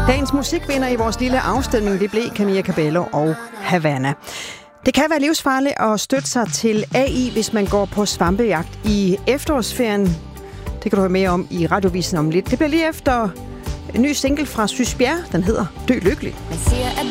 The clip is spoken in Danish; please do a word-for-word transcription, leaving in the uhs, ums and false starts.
Dagens musikvinder i vores lille afstemning, det blev Camilla Cabello og Havana. Det kan være livsfarligt at støtte sig til A I, hvis man går på svampejagt i efterårsferien. Det kan du høre mere om i Radiovisen om lidt. Det bliver lige efter en ny single fra Sys Bjerre. Den hedder Dø Lykkelig.